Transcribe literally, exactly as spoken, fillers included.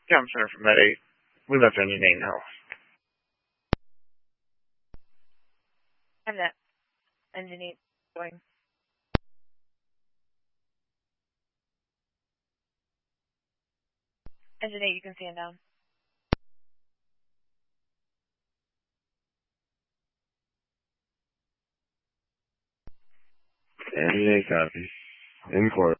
Yeah, I'm Center for Med eight. We left engine eight now. I'm that. Engine eight going. Engine eight, you can stand down. Engine eight copy. In court.